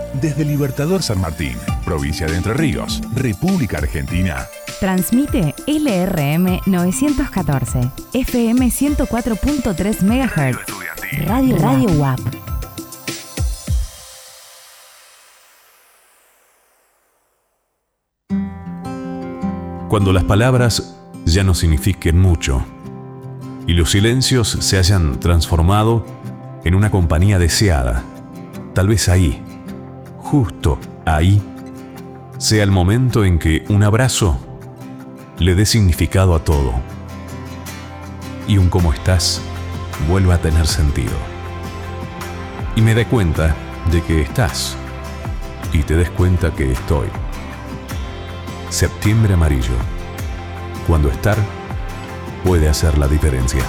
Desde Libertador San Martín, provincia de Entre Ríos, República Argentina. Transmite LRM 914, FM 104.3 MHz. Radio WAP. Cuando las palabras ya no signifiquen mucho y los silencios se hayan transformado en una compañía deseada, tal vez ahí, justo ahí, sea el momento en que un abrazo le dé significado a todo y un cómo estás vuelva a tener sentido. Y me dé cuenta de que estás y te des cuenta que estoy. Septiembre amarillo, cuando estar puede hacer la diferencia.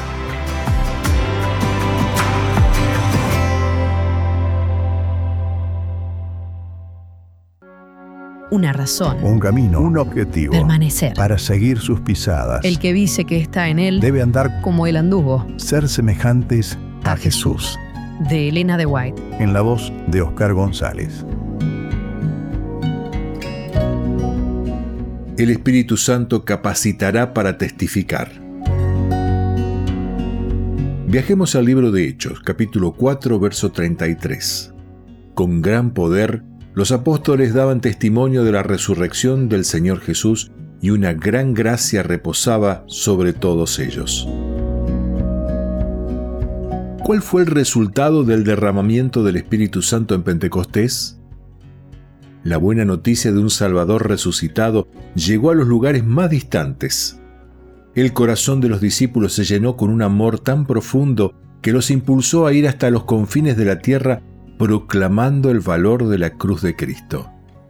Una razón, un camino, un objetivo, permanecer para seguir sus pisadas. El que dice que está en él debe andar como él anduvo. Ser semejantes a Jesús. De Elena de White. En la voz de Oscar González. El Espíritu Santo capacitará para testificar. Viajemos al libro de Hechos, capítulo 4, verso 33. Con gran poder, los apóstoles daban testimonio de la resurrección del Señor Jesús y una gran gracia reposaba sobre todos ellos. ¿Cuál fue el resultado del derramamiento del Espíritu Santo en Pentecostés? La buena noticia de un Salvador resucitado llegó a los lugares más distantes. El corazón de los discípulos se llenó con un amor tan profundo que los impulsó a ir hasta los confines de la tierra proclamando el valor de la cruz de Cristo.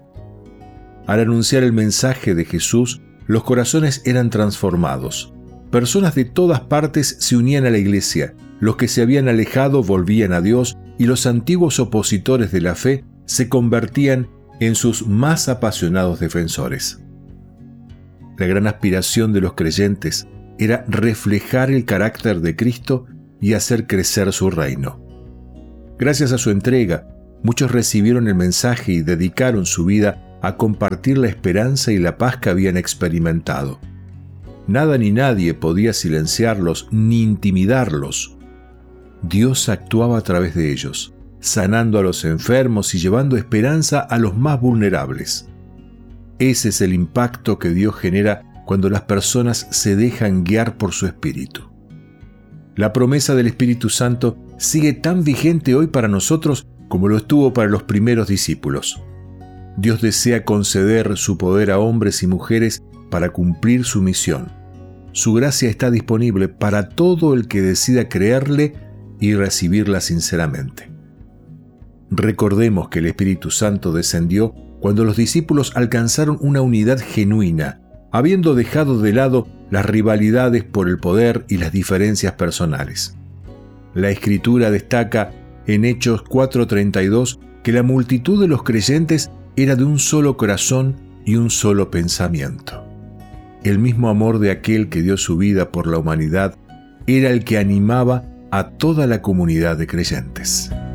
Al anunciar el mensaje de Jesús, los corazones eran transformados. Personas de todas partes se unían a la iglesia, los que se habían alejado volvían a Dios y los antiguos opositores de la fe se convertían en sus más apasionados defensores. La gran aspiración de los creyentes era reflejar el carácter de Cristo y hacer crecer su reino. Gracias a su entrega, muchos recibieron el mensaje y dedicaron su vida a compartir la esperanza y la paz que habían experimentado. Nada ni nadie podía silenciarlos ni intimidarlos. Dios actuaba a través de ellos, sanando a los enfermos y llevando esperanza a los más vulnerables. Ese es el impacto que Dios genera cuando las personas se dejan guiar por su Espíritu. La promesa del Espíritu Santo sigue tan vigente hoy para nosotros como lo estuvo para los primeros discípulos. Dios desea conceder su poder a hombres y mujeres para cumplir su misión. Su gracia está disponible para todo el que decida creerle y recibirla sinceramente. Recordemos que el Espíritu Santo descendió cuando los discípulos alcanzaron una unidad genuina, habiendo dejado de lado las rivalidades por el poder y las diferencias personales. La Escritura destaca en Hechos 4:32 que la multitud de los creyentes era de un solo corazón y un solo pensamiento. El mismo amor de aquel que dio su vida por la humanidad era el que animaba a toda la comunidad de creyentes.